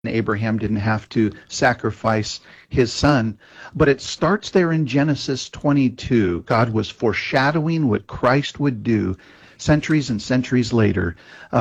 Abraham didn't have to sacrifice his son. But it starts there in Genesis 22. God was foreshadowing what Christ would do centuries and centuries later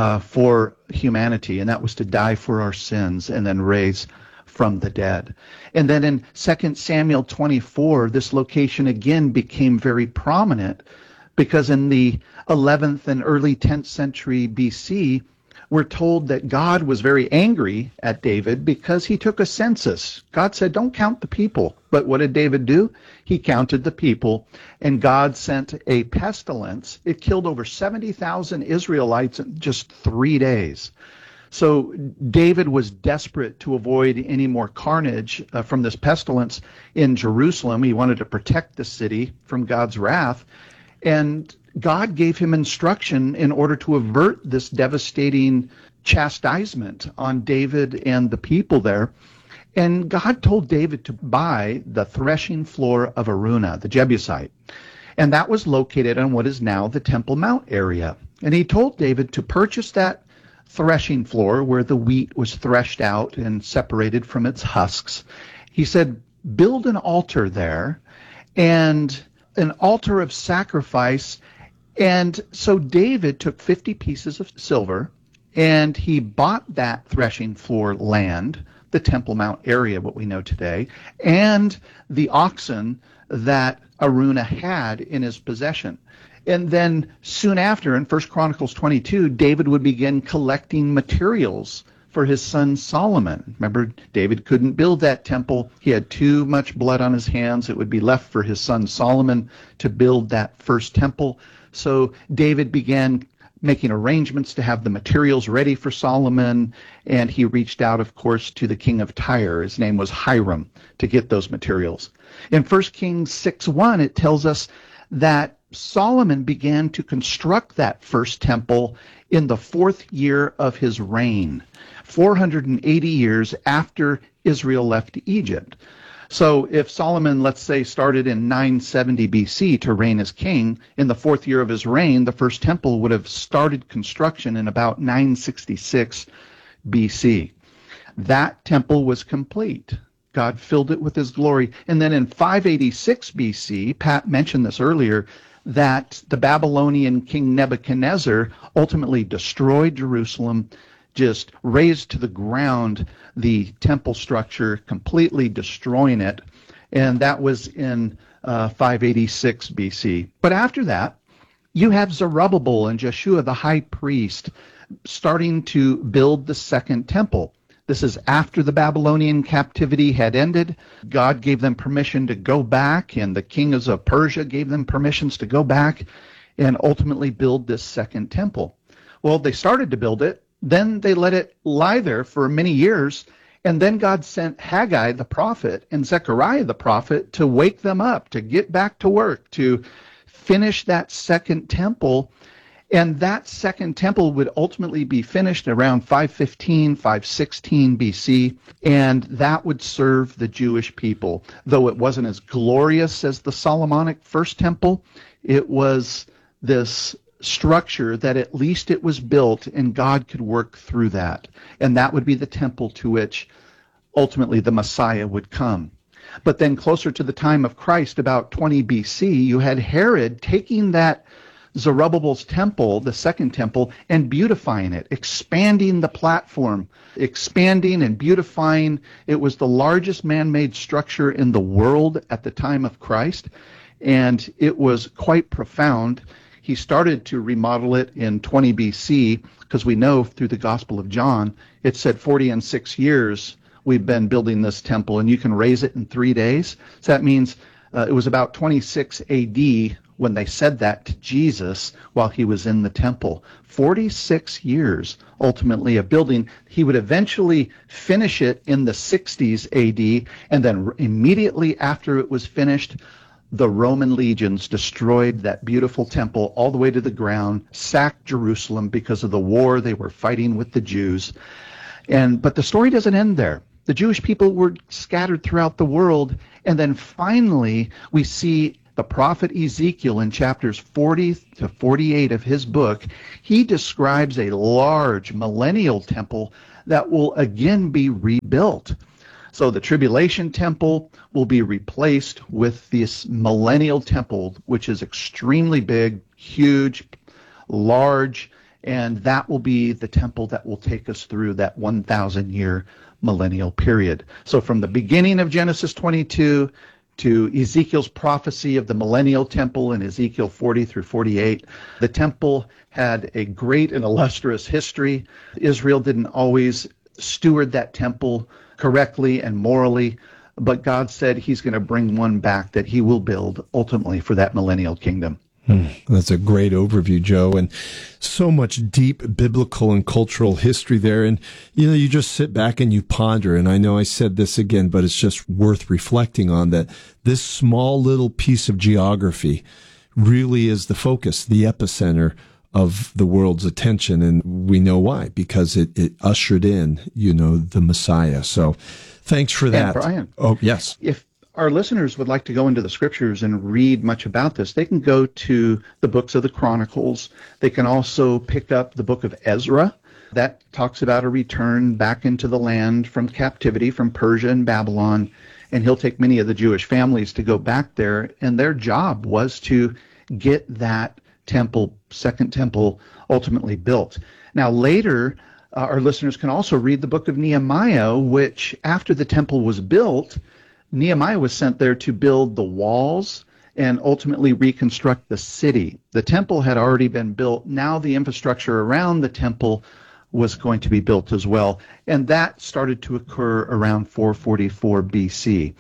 for humanity, and that was to die for our sins and then raise from the dead. And then in 2 Samuel 24, this location again became very prominent because in the 11th and early 10th century BC, we're told that God was very angry at David because he took a census. God said, don't count the people. But what did David do? He counted the people, and God sent a pestilence. It killed over 70,000 Israelites in just 3 days. So David was desperate to avoid any more carnage from this pestilence in Jerusalem. He wanted to protect the city from God's wrath. And God gave him instruction in order to avert this devastating chastisement on David and the people there. And God told David to buy the threshing floor of Araunah, the Jebusite. And that was located on what is now the Temple Mount area. And he told David to purchase that threshing floor where the wheat was threshed out and separated from its husks. He said, build an altar there and an altar of sacrifice. And so David took 50 pieces of silver and he bought that threshing floor land, the Temple Mount area, what we know today, and the oxen that Araunah had in his possession. And then soon after, in 1 Chronicles 22, David would begin collecting materials for his son Solomon. Remember, David couldn't build that temple. He had too much blood on his hands. It would be left for his son Solomon to build that first temple. So David began making arrangements to have the materials ready for Solomon, and he reached out, of course, to the king of Tyre. His name was Hiram, to get those materials. In 1 Kings 6:1, it tells us that Solomon began to construct that first temple in the 4th year of his reign, 480 years after Israel left Egypt. So if Solomon, let's say, started in 970 BC to reign as king, in the 4th year of his reign, the first temple would have started construction in about 966 BC. That temple was complete. God filled it with his glory. And then in 586 BC, Pat mentioned this earlier, that the Babylonian king Nebuchadnezzar ultimately destroyed Jerusalem, just razed to the ground the temple structure, completely destroying it. And that was in 586 BC. But after that, you have Zerubbabel and Joshua the high priest starting to build the second temple. This is after the Babylonian captivity had ended. God gave them permission to go back, and the kings of Persia gave them permissions to go back and ultimately build this second temple. Well, they started to build it. Then they let it lie there for many years. And then God sent Haggai the prophet and Zechariah the prophet to wake them up, to get back to work, to finish that second temple. And that second temple would ultimately be finished around 515, 516 BC, and that would serve the Jewish people. Though it wasn't as glorious as the Solomonic first temple, it was this structure that at least it was built and God could work through that. And that would be the temple to which ultimately the Messiah would come. But then closer to the time of Christ, about 20 BC, you had Herod taking that Zerubbabel's temple, the second temple, and beautifying it, expanding the platform, expanding and beautifying. It was the largest man-made structure in the world at the time of Christ, and it was quite profound. He started to remodel it in 20 BC, because we know through the Gospel of John, it said 40 and 6 years we've been building this temple, and you can raise it in 3 days. So that means it was about 26 AD when they said that to Jesus while he was in the temple. 46 years, ultimately, of building. He would eventually finish it in the 60s AD, and then immediately after it was finished, the Roman legions destroyed that beautiful temple all the way to the ground, sacked Jerusalem because of the war they were fighting with the Jews. But the story doesn't end there. The Jewish people were scattered throughout the world, and then finally we see the prophet Ezekiel in chapters 40 to 48 of his book. He describes a large millennial temple that will again be rebuilt. So the tribulation temple will be replaced with this millennial temple, which is extremely big, huge, large, and that will be the temple that will take us through that 1,000-year millennial period. So from the beginning of Genesis 22 to Ezekiel's prophecy of the millennial temple in Ezekiel 40 through 48, the temple had a great and illustrious history. Israel didn't always steward that temple correctly and morally, but God said he's going to bring one back that he will build ultimately for that millennial kingdom. That's a great overview, Joe, and so much deep biblical and cultural history there. And, you just sit back and you ponder, and I know I said this again, but it's just worth reflecting on that this small little piece of geography really is the focus, the epicenter of the world's attention. And we know why, because it ushered in, the Messiah. So thanks for that. And Brian. Oh, yes. If our listeners would like to go into the scriptures and read much about this, they can go to the books of the Chronicles. They can also pick up the book of Ezra. That talks about a return back into the land from captivity from Persia and Babylon. And he'll take many of the Jewish families to go back there. And their job was to get that temple, second temple, ultimately built. Now later, our listeners can also read the book of Nehemiah, which after the temple was built, Nehemiah was sent there to build the walls and ultimately reconstruct the city. The temple had already been built. Now the infrastructure around the temple was going to be built as well. And that started to occur around 444 BC,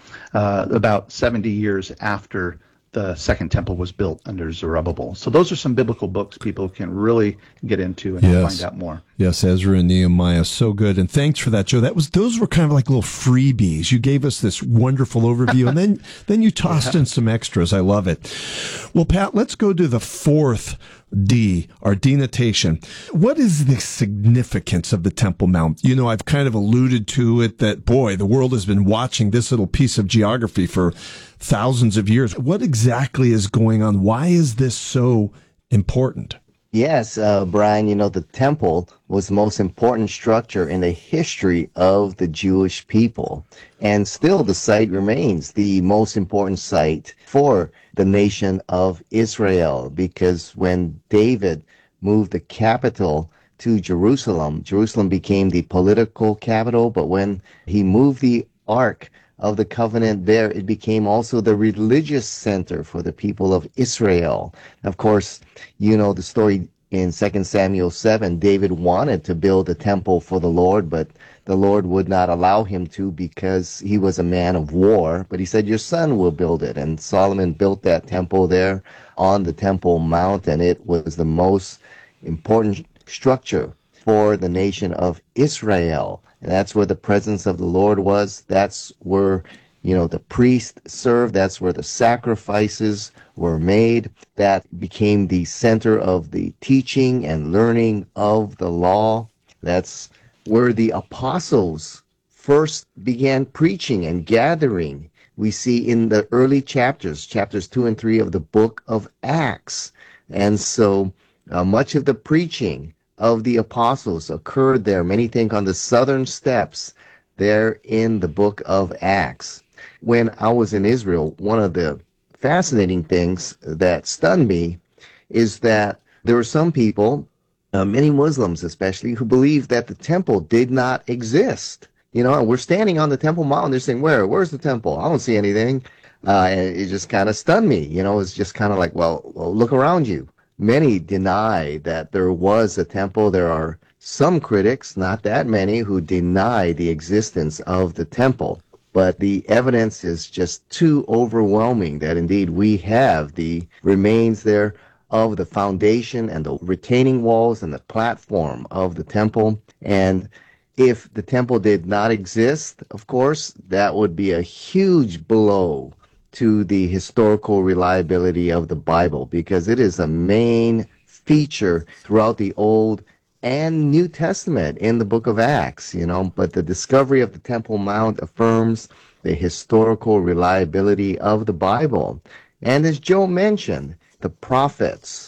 about 70 years after the second temple was built under Zerubbabel. So those are some biblical books people can really get into and find out more. Yes, Ezra and Nehemiah, so good. And thanks for that, Joe. Those were kind of like little freebies. You gave us this wonderful overview, and then you tossed in some extras. I love it. Well, Pat, let's go to the fourth D, our denotation. What is the significance of the Temple Mount? I've kind of alluded to it that, boy, the world has been watching this little piece of geography for thousands of years. What exactly is going on? Why is this so important? Yes, Brian, the temple was the most important structure in the history of the Jewish people. And still the site remains the most important site for the nation of Israel, because when David moved the capital to Jerusalem, Jerusalem became the political capital, but when he moved the Ark of the Covenant there, it became also the religious center for the people of Israel. Of course, the story in 2 Samuel 7, David wanted to build a temple for the Lord, but the Lord would not allow him to because he was a man of war. But he said, your son will build it. And Solomon built that temple there on the Temple Mount, and it was the most important structure for the nation of Israel. And that's where the presence of the Lord was. That's where, the priest served. That's where the sacrifices were made. That became the center of the teaching and learning of the law. That's where the apostles first began preaching and gathering. We see in the early chapters 2 and 3 of the book of Acts. And so much of the preaching of the apostles occurred there. Many think on the southern steps there in the book of Acts. When I was in Israel, one of the fascinating things that stunned me is that there were some people, many Muslims especially, who believed that the temple did not exist. And we're standing on the Temple Mount, and they're saying, where's the temple? I don't see anything. And it just kind of stunned me. It's just kind of like, well, look around you. Many deny that there was a temple. There are some critics, not that many, who deny the existence of the temple. But the evidence is just too overwhelming that indeed we have the remains there of the foundation and the retaining walls and the platform of the temple. And if the temple did not exist, of course, that would be a huge blow to the historical reliability of the Bible, because it is a main feature throughout the Old and New Testament in the book of Acts, but the discovery of the Temple Mount affirms the historical reliability of the Bible. And as Joe mentioned, the prophets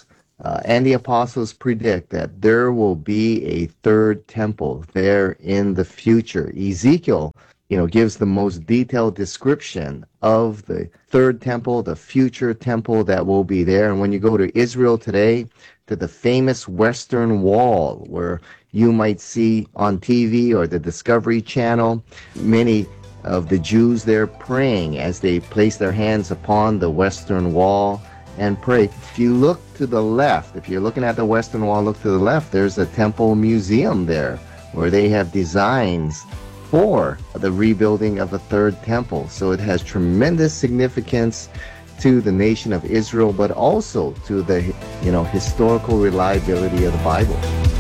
And the apostles predict that there will be a third temple there in the future. Ezekiel, gives the most detailed description of the third temple, the future temple that will be there. And when you go to Israel today, to the famous Western Wall, where you might see on TV or the Discovery Channel, many of the Jews there praying as they place their hands upon the Western Wall and pray. If you look to the left, if you're looking at the Western Wall, look to the left, there's a temple museum there where they have designs for the rebuilding of the third temple. So it has tremendous significance to the nation of Israel, but also to the historical reliability of the Bible.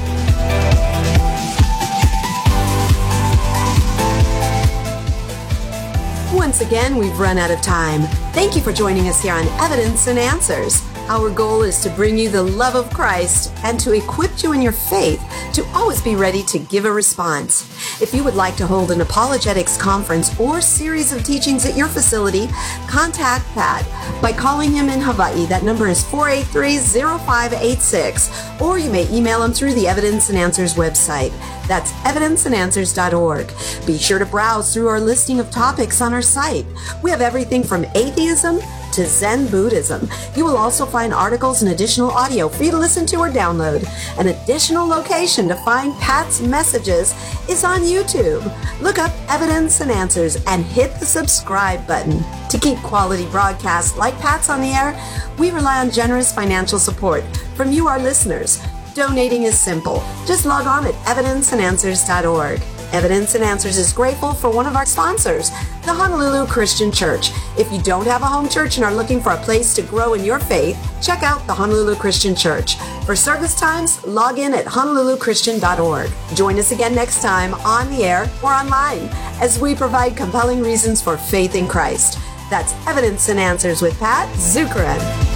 Once again, we've run out of time. Thank you for joining us here on Evidence and Answers. Our goal is to bring you the love of Christ and to equip you in your faith to always be ready to give a response. If you would like to hold an apologetics conference or series of teachings at your facility, contact Pat by calling him in Hawaii. That number is 483-0586, or you may email him through the Evidence and Answers website. That's evidenceandanswers.org. Be sure to browse through our listing of topics on our site. We have everything from atheism to Zen Buddhism. You will also find articles and additional audio for you to listen to or download. An additional location to find Pat's messages is on YouTube. Look up Evidence and Answers and hit the subscribe button. To keep quality broadcasts like Pat's on the air, we rely on generous financial support from you, our listeners. Donating is simple. Just log on at evidenceandanswers.org. Evidence and Answers is grateful for one of our sponsors, the Honolulu Christian Church. If you don't have a home church and are looking for a place to grow in your faith, check out the Honolulu Christian Church. For service times, log in at honoluluchristian.org. Join us again next time on the air or online as we provide compelling reasons for faith in Christ. That's Evidence and Answers with Pat Zukeran.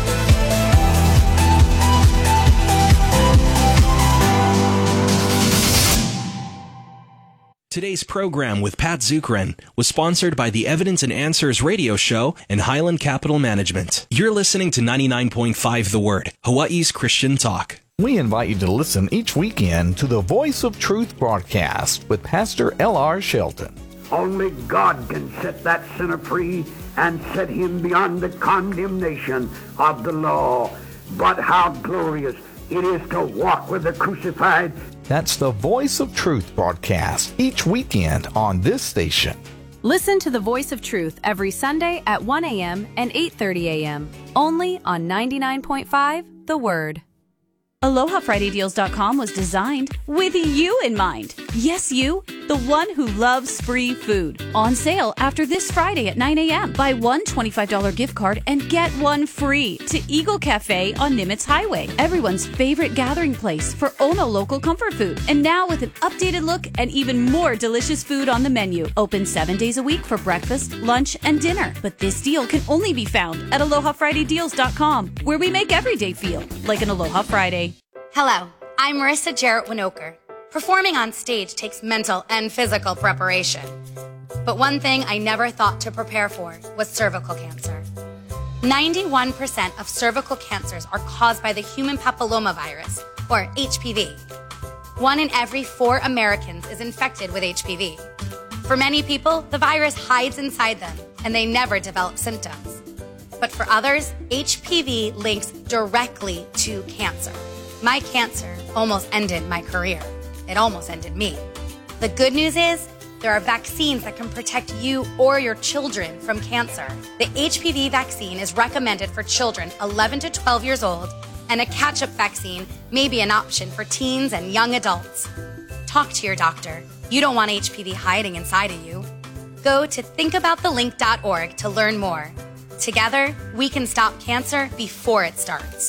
Today's program with Pat Zukeran was sponsored by the Evidence and Answers radio show and Highland Capital Management. You're listening to 99.5 The Word, Hawaii's Christian Talk. We invite you to listen each weekend to the Voice of Truth broadcast with Pastor L.R. Shelton. Only God can set that sinner free and set him beyond the condemnation of the law. But how glorious it is to walk with the crucified. That's the Voice of Truth broadcast each weekend on this station. Listen to the Voice of Truth every Sunday at 1 a.m. and 8:30 a.m. only on 99.5 The Word. AlohaFridayDeals.com was designed with you in mind. Yes, you, the one who loves free food. On sale after this Friday at 9 a.m. Buy one $25 gift card and get one free to Eagle Cafe on Nimitz Highway. Everyone's favorite gathering place for Ono local comfort food. And now with an updated look and even more delicious food on the menu. Open 7 days a week for breakfast, lunch, and dinner. But this deal can only be found at AlohaFridayDeals.com, where we make every day feel like an Aloha Friday. Hello, I'm Marissa Jarrett Winokur. Performing on stage takes mental and physical preparation. But one thing I never thought to prepare for was cervical cancer. 91% of cervical cancers are caused by the human papillomavirus, or HPV. 1 in every 4 Americans is infected with HPV. For many people, the virus hides inside them, and they never develop symptoms. But for others, HPV links directly to cancer. My cancer almost ended my career. It almost ended me. The good news is there are vaccines that can protect you or your children from cancer. The HPV vaccine is recommended for children 11 to 12 years old, and a catch-up vaccine may be an option for teens and young adults. Talk to your doctor. You don't want HPV hiding inside of you. Go to thinkaboutthelink.org to learn more. Together, we can stop cancer before it starts.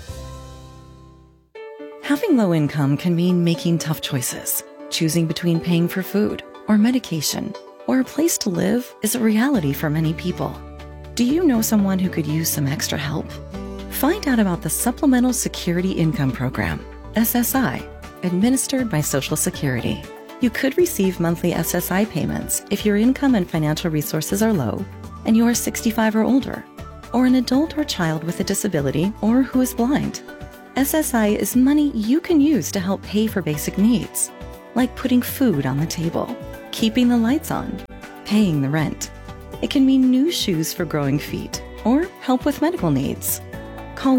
Having low income can mean making tough choices. Choosing between paying for food or medication or a place to live is a reality for many people. Do you know someone who could use some extra help? Find out about the Supplemental Security Income Program, SSI, administered by Social Security. You could receive monthly SSI payments if your income and financial resources are low and you are 65 or older, or an adult or child with a disability or who is blind. SSI is money you can use to help pay for basic needs, like putting food on the table, keeping the lights on, paying the rent. It can mean new shoes for growing feet or help with medical needs. Call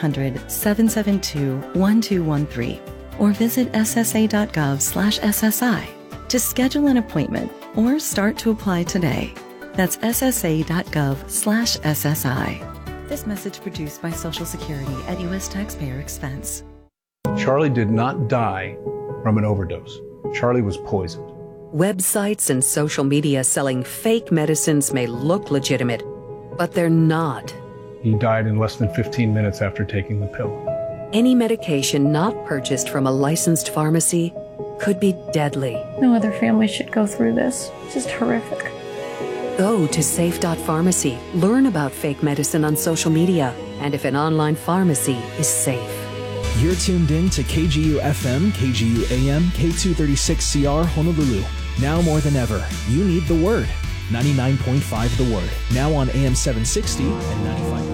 1-800-772-1213 or visit ssa.gov/SSI to schedule an appointment or start to apply today. That's ssa.gov/SSI. This message produced by Social Security at U.S. taxpayer expense. Charlie did not die from an overdose. Charlie was poisoned. Websites and social media selling fake medicines may look legitimate, but they're not. He died in less than 15 minutes after taking the pill. Any medication not purchased from a licensed pharmacy could be deadly. No other family should go through this. It's just horrific. Go to safe.pharmacy. Learn about fake medicine on social media and if an online pharmacy is safe. You're tuned in to KGU-FM, KGU-AM, K236CR Honolulu. Now more than ever, you need the Word. 99.5 The Word. Now on AM 760 and 95.